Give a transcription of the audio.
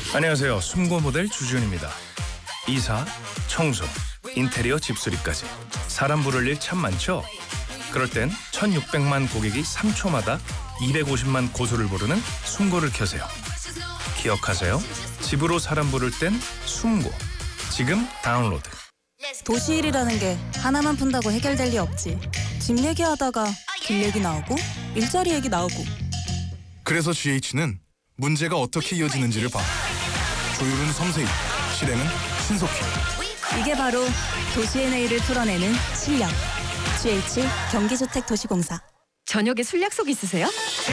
안녕하세요. 숨고 모델 주지훈입니다. 이사, 청소, 인테리어 집수리까지 사람 부를 일 참 많죠? 그럴 땐 1600만 고객이 3초마다 250만 고소를 부르는 숨고를 켜세요. 기억하세요. 집으로 사람 부를 땐 숨고. 지금 다운로드. 도시 일이라는 게 하나만 푼다고 해결될 리 없지. 집 얘기하다가 길 얘기 나오고 일자리 얘기 나오고. 그래서 GH는 문제가 어떻게 이어지는지를 봐. 조율은 섬세히, 실행은 신속히. 이게 바로 도시의 내일을 풀어내는 실력. GH 경기주택도시공사. 저녁에 술 약속 있으세요?